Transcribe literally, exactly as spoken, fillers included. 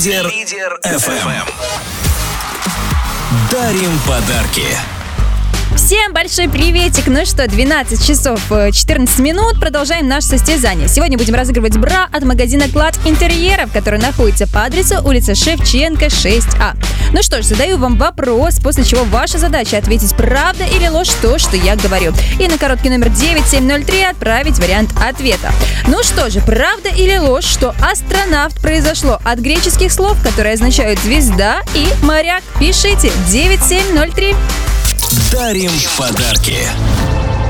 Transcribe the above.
Лидер эф эм. Дарим подарки. Всем большой приветик! Ну что, двенадцать часов четырнадцать минут. Продолжаем наше состязание. Сегодня будем разыгрывать бра от магазина Клад Интерьеров, который находится по адресу улица Шевченко, шесть А. Ну что ж, задаю вам вопрос, после чего ваша задача ответить правда или ложь то, что я говорю. И на короткий номер девять семь ноль три отправить вариант ответа. Ну что же, правда или ложь, что астронавт произошло от греческих слов, которые означают звезда и моряк? Пишите девять семь ноль три. Дарим подарки.